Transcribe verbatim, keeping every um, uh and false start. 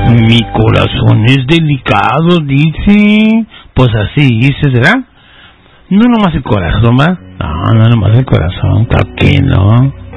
Mi corazón es delicado, dice. Pues así dice, ¿será? No nomás el corazón, ¿va? No, no nomás el corazón, claro que no.